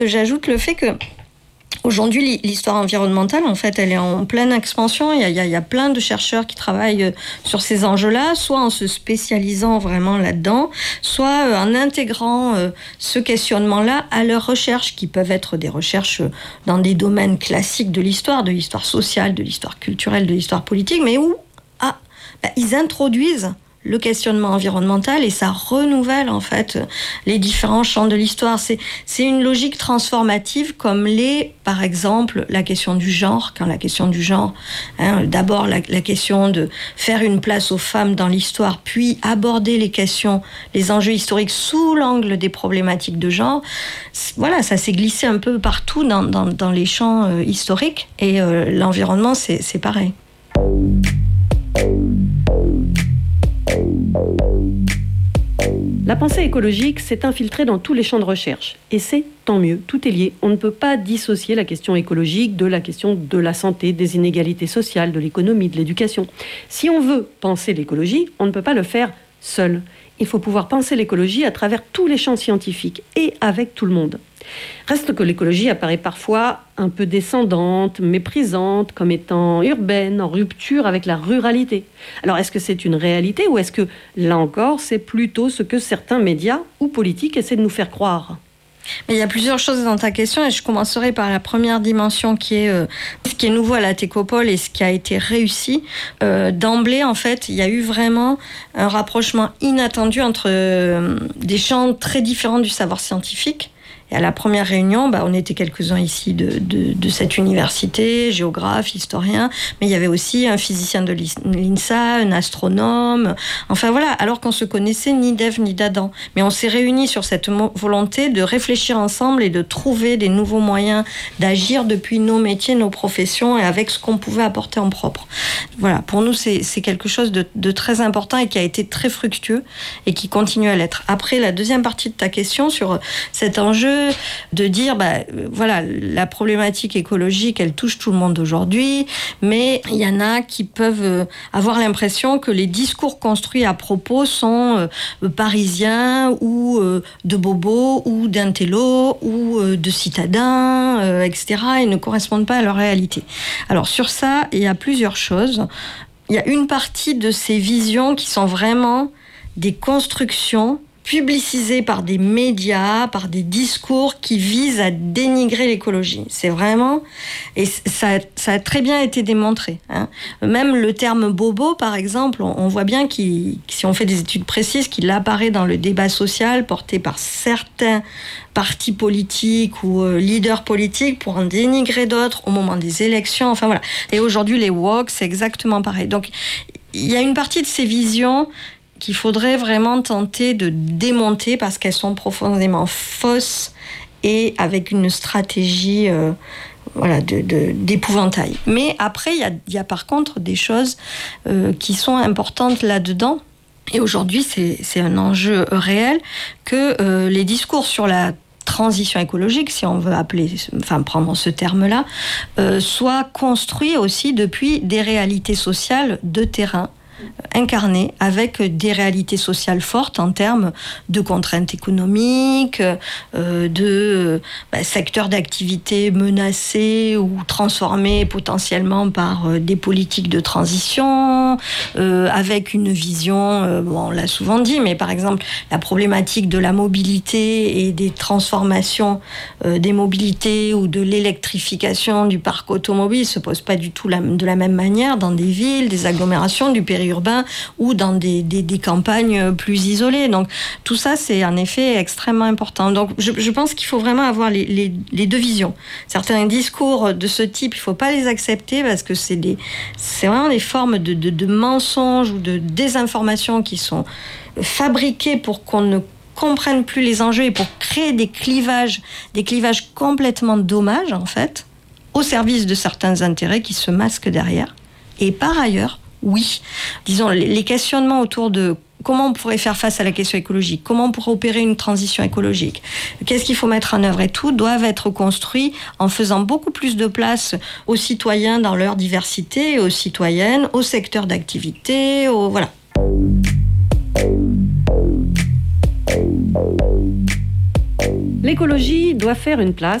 J'ajoute le fait que aujourd'hui, l'histoire environnementale, en fait, elle est en pleine expansion. Il y a plein de chercheurs qui travaillent sur ces enjeux-là, soit en se spécialisant vraiment là-dedans, soit en intégrant ce questionnement-là à leurs recherches, qui peuvent être des recherches dans des domaines classiques de l'histoire sociale, de l'histoire culturelle, de l'histoire politique, mais où ils introduisent le questionnement environnemental et ça renouvelle en fait les différents champs de l'histoire. C'est une logique transformative comme l'est par exemple la question du genre, quand la question du genre, d'abord la question de faire une place aux femmes dans l'histoire, puis aborder les enjeux historiques sous l'angle des problématiques de genre. Voilà, ça s'est glissé un peu partout dans les champs historiques et l'environnement c'est pareil. La pensée écologique s'est infiltrée dans tous les champs de recherche. Et c'est tant mieux, tout est lié. On ne peut pas dissocier la question écologique de la question de la santé, des inégalités sociales, de l'économie, de l'éducation. Si on veut penser l'écologie, on ne peut pas le faire seul. Il faut pouvoir penser l'écologie à travers tous les champs scientifiques et avec tout le monde. Reste que l'écologie apparaît parfois un peu descendante, méprisante, comme étant urbaine, en rupture avec la ruralité. Alors est-ce que c'est une réalité ou est-ce que, là encore, c'est plutôt ce que certains médias ou politiques essaient de nous faire croire ? Mais il y a plusieurs choses dans ta question et je commencerai par la première dimension qui est ce qui est nouveau à la Techopole et ce qui a été réussi. D'emblée, en fait, il y a eu vraiment un rapprochement inattendu entre des champs très différents du savoir scientifique. Et à la première réunion, on était quelques-uns ici de cette université, géographes, historiens, mais il y avait aussi un physicien de l'INSA, un astronome, enfin voilà, alors qu'on se connaissait ni d'Ève ni d'Adam. Mais on s'est réunis sur cette volonté de réfléchir ensemble et de trouver des nouveaux moyens d'agir depuis nos métiers, nos professions et avec ce qu'on pouvait apporter en propre. Voilà, pour nous, c'est quelque chose de très important et qui a été très fructueux et qui continue à l'être. Après, la deuxième partie de ta question sur cet enjeu de dire, voilà, la problématique écologique, elle touche tout le monde aujourd'hui, mais il y en a qui peuvent avoir l'impression que les discours construits à propos sont parisiens ou de bobos ou d'intellos ou de citadins, etc. et ne correspondent pas à leur réalité. Alors sur ça, il y a plusieurs choses. Il y a une partie de ces visions qui sont vraiment des constructions publicisé par des médias, par des discours qui visent à dénigrer l'écologie. C'est vraiment... Et ça a très bien été démontré. Même le terme « bobo », par exemple, on voit bien si on fait des études précises, qu'il apparaît dans le débat social porté par certains partis politiques ou leaders politiques pour en dénigrer d'autres au moment des élections. Enfin voilà. Et aujourd'hui, les woke, c'est exactement pareil. Donc, il y a une partie de ces visions qu'il faudrait vraiment tenter de démonter parce qu'elles sont profondément fausses et avec une stratégie d'épouvantail. Mais après, il y a par contre des choses qui sont importantes là-dedans. Et aujourd'hui, c'est un enjeu réel que les discours sur la transition écologique, si on veut prendre ce terme-là, soient construits aussi depuis des réalités sociales de terrain, incarné avec des réalités sociales fortes en termes de contraintes économiques, de secteurs d'activité menacés ou transformés potentiellement par des politiques de transition, avec une vision, on l'a souvent dit, mais par exemple la problématique de la mobilité et des transformations des mobilités ou de l'électrification du parc automobile se pose pas du tout de la même manière dans des villes, des agglomérations, du périurbain ou dans des campagnes plus isolées. Donc tout ça, c'est en effet extrêmement important. Donc je pense qu'il faut vraiment avoir les deux visions. Certains discours de ce type, il ne faut pas les accepter parce que c'est vraiment des formes de mensonges ou de désinformation qui sont fabriquées pour qu'on ne comprenne plus les enjeux et pour créer des clivages complètement dommages, en fait, au service de certains intérêts qui se masquent derrière. Et par ailleurs, oui, disons, les questionnements autour de comment on pourrait faire face à la question écologique, comment on pourrait opérer une transition écologique, qu'est-ce qu'il faut mettre en œuvre et tout, doivent être construits en faisant beaucoup plus de place aux citoyens dans leur diversité, aux citoyennes, aux secteurs d'activité, voilà. L'écologie doit faire une place